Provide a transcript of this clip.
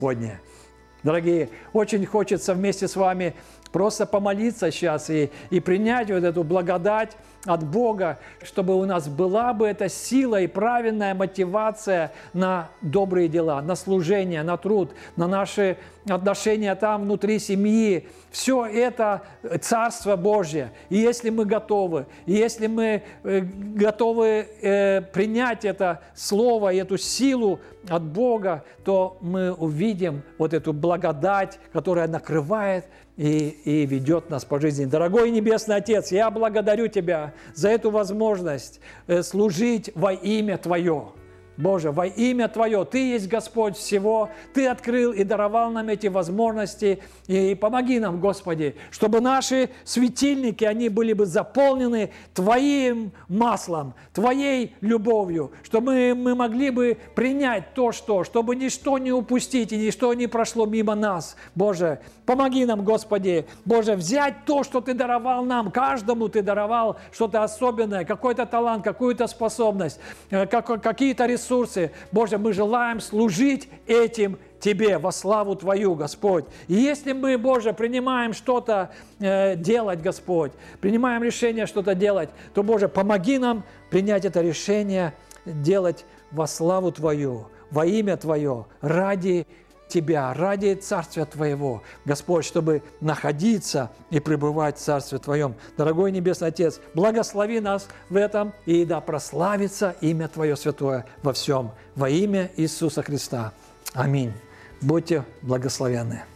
Господне. Дорогие, очень хочется вместе с вами просто помолиться сейчас и принять вот эту благодать от Бога, чтобы у нас была бы эта сила и правильная мотивация на добрые дела, на служение, на труд, на наши отношения там внутри семьи. Все это Царство Божье. И если мы готовы, принять это Слово и эту силу от Бога, то мы увидим вот эту благодать, которая накрывает и ведет нас по жизни. Дорогой Небесный Отец, я благодарю Тебя за эту возможность служить во имя Твое. Боже, во имя Твое, Ты есть Господь всего, Ты открыл и даровал нам эти возможности, и помоги нам, Господи, чтобы наши светильники, они были бы заполнены Твоим маслом, Твоей любовью, чтобы мы могли бы принять то, чтобы ничто не упустить и ничто не прошло мимо нас. Боже, помоги нам, Господи, Боже, взять то, что Ты даровал нам, каждому Ты даровал что-то особенное, какой-то талант, какую-то способность, какие-то ресурсы. Боже, мы желаем служить этим Тебе во славу Твою, Господь. И если мы, Боже, принимаем что-то делать, Господь, принимаем решение что-то делать, то, Боже, помоги нам принять это решение делать во славу Твою, во имя Твое, ради Тебя, ради Царствия Твоего, Господь, чтобы находиться и пребывать в Царстве Твоем. Дорогой Небесный Отец, благослови нас в этом, и да прославится имя Твое святое во всем, во имя Иисуса Христа. Аминь. Будьте благословенны.